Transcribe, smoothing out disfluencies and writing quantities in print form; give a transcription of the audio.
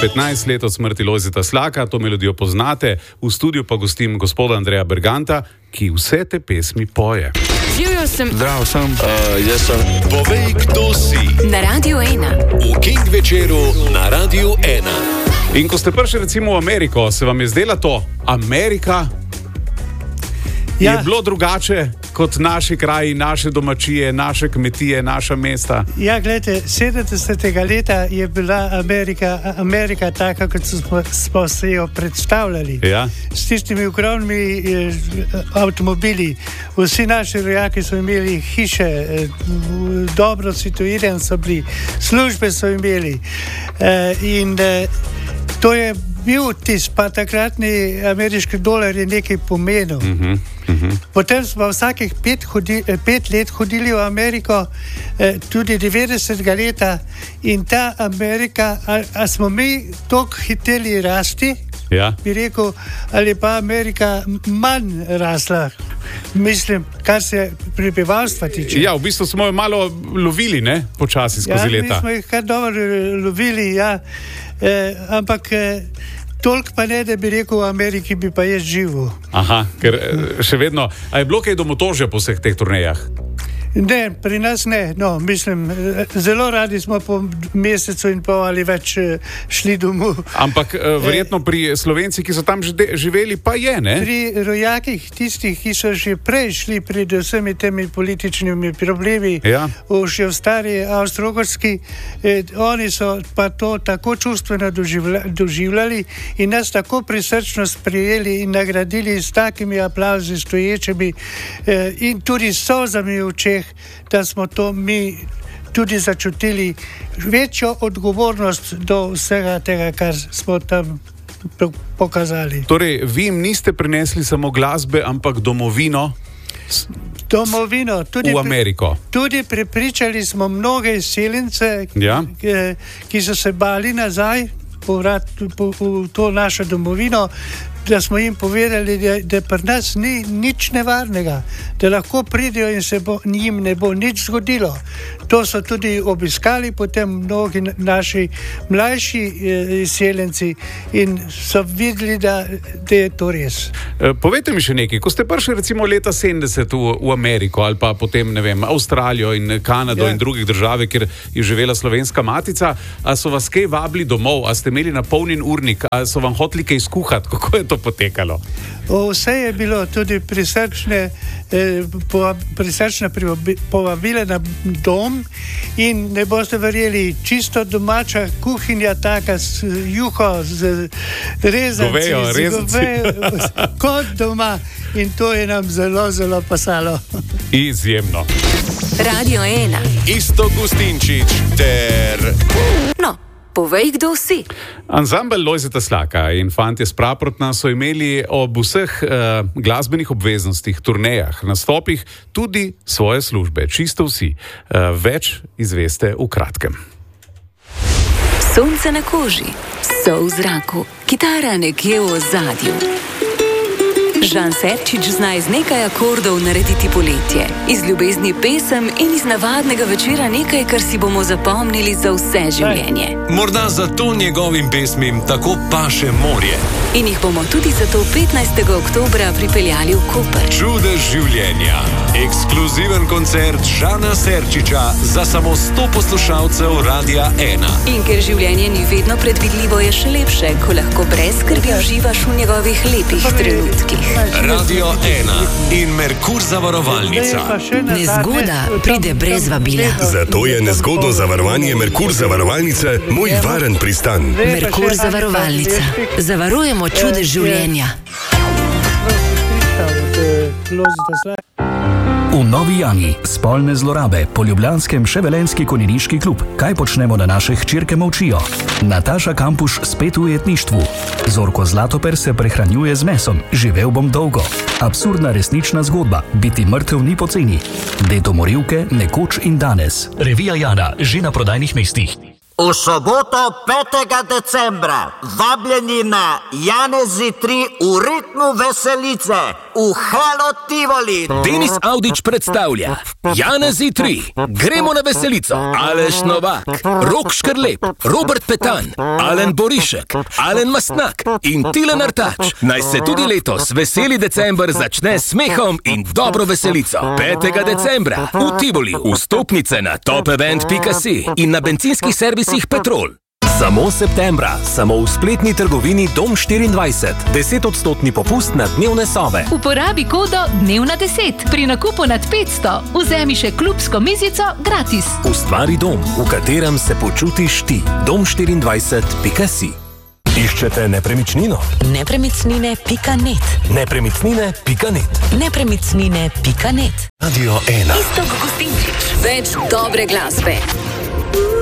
15 let od smrti Lojzeta Slaka, to melodijo poznate, v studiu pa gostim gospoda Andreja Berganta, ki vse te pesmi poje. Živjo sem. Zdravo sem. Jaz sem. Povej, kdo si. Na Radiu 1. V King večeru na Radiu 1. In ko ste prišli recimo v Ameriko, se vam je zdela to Amerika? Je bilo drugače kot naši kraji, naše domačije, naše kmetije, naša mesta? Ja, gledajte, 70. leta je bila Amerika taka, kot smo se jo predstavljali. Ja. S tistimi ogromnimi avtomobili. Vsi naši rojaki so imeli hiše, dobro situirani so bili, službe so imeli. To je bil tis, pa takratni ameriški dolar je nekaj pomenil. Potem smo vsakih 5 let hodili v Ameriko, tudi 90. leta, in ta Amerika, a smo mi toliko hiteli rasti, Ja. bi rekel, ali pa Amerika manj rasla, mislim, kar se prebivalstva tiče. Ja, v bistvu smo jo malo lovili, ne, počasi skozi leta. Ja, mi smo jih kar dobro lovili, ja, ampak toliko pa ne, da bi rekel, v Ameriki bi pa jaz živel. Aha, ker še vedno, a je bilo kaj domotožja po vseh teh turnejah? Ne, pri nas ne, no, mislim, zelo radi smo po mesecu in pol ali več šli domov. Ampak verjetno pri Slovencih, ki so tam živeli, pa je, ne? Pri rojakih, tistih, ki so že prej šli pred vsemi temi političnimi problemi, Ja. še v stari Avstro-Ogrski, oni so pa to tako čustveno doživljali in nas tako prisrčno sprejeli in nagradili s takimi aplavzi stoječimi in tudi s solzami v očeh, da smo to mi tudi začutili večjo odgovornost do vsega tega, kar smo tam pokazali. Torej, vi jim niste prinesli samo glasbe, ampak domovino Tudi v Ameriko. Tudi prepričali smo mnoge izseljence, Ja. ki so se bali nazaj v to našo domovino, da smo jim povedali, da pri nas ni nič nevarnega, da lahko pridejo in se njim ne bo nič zgodilo. To so tudi obiskali potem mnogi naši mlajši izseljenci in so videli, da je to res. Povejte mi še nekaj, ko ste prišli recimo leta 70 v Ameriko ali pa potem, ne vem, Avstralijo in Kanado in drugih države, kjer je živela slovenska matica, a so vas kaj vabili domov, a ste imeli napolnjen urnik, a so vam hoteli kaj skuhati, kako je to potekalo? Vse je bilo, tudi prisrčna povabila na dom in ne boste verjeli, čisto domača kuhinja, taka z juho, z rezanci, kot doma, in to je nam zelo, zelo pasalo. Izjemno. Radio 1. Isto Gustinčič ter... No, povej, kdo si. Ansambel Lojzeta Slaka in Fantje s Praprotna so imeli ob vseh glasbenih obveznostih, turnejah, nastopih tudi svoje službe. Čisto vsi. Več izveste v kratkem. Sonce na koži, sol v zraku, kitara nekje v ozadju. Žan Serčič zna iz nekaj akordov narediti poletje, iz ljubezni pesem in iz navadnega večera nekaj, kar si bomo zapomnili za vse življenje. Morda zato njegovim pesmim tako paše morje. In jih bomo tudi zato 15. oktobra pripeljali v Koper. Čudež življenja. Ekskluziven koncert Žana Serčiča za samo 100 poslušalcev Radia 1. In ker življenje ni vedno predvidljivo, je še lepše, ko lahko brez skrbi uživaš v njegovih lepih trenutkih. Radio 1 in Merkur zavarovalnica. Nezgoda pride brez vabila. Zato je nezgodno zavarovanje Merkur zavarovalnice moj varen pristan. Merkur zavarovalnica. Zavarujemo čudež življenja. V Novi Jani spolne zlorabe po ljubljanskem Ševelenski konjeniški klub. Kaj počnemo, da naše hčerke molčijo? Nataša Kampuš spet v ujetništvu. Zorko Zlatoper se prehranjuje z mesom. Živel bom dolgo. Absurdna resnična zgodba. Biti mrtev ni poceni. Dedo Morilke, nekoč in danes. Revija Jana, že na prodajnih mestih. V soboto 5. decembra vabljeni na Janezi 3 v ritmu veselice. v Halo Tivoli. Denis Avdić predstavlja Janezi 3, Gremo na veselico, Aleš Novak, Rok Škrlep, Robert Petan, Alen Borišek, Alen Mastnak in Tilen Artač. Naj se tudi letos veseli december začne s smehom in dobro veselico. 5. decembra v Tivoli. Vstopnice na topevent.si in na bencinskih servisih Petrol. Samo septembra, samo v spletni trgovini Dom 24. 10% popust na dnevne sobe. Uporabi kodo Dnevna10. Pri nakupu nad 500 vzemi še klubsko mizico gratis. Ustvari dom, v katerem se počutiš ti. Dom24.si. Iščete nepremičnino? Nepremičnine.net. Nepremičnine.net. Nepremičnine.net. Radio 1. Iztok Gustinčič. Več dobre glasbe.